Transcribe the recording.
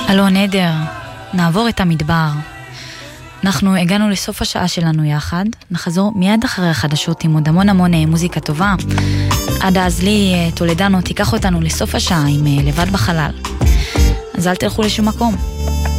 אלו נדר, נעבור את המדבר. אנחנו הגענו לסוף השעה שלנו יחד, נחזור מיד אחרי החדשות עם עוד המון מוזיקה טובה. עד אז לי, תולדנו, תיקח אותנו לסוף השעה עם לבד בחלל. אז אל תלכו לשום מקום.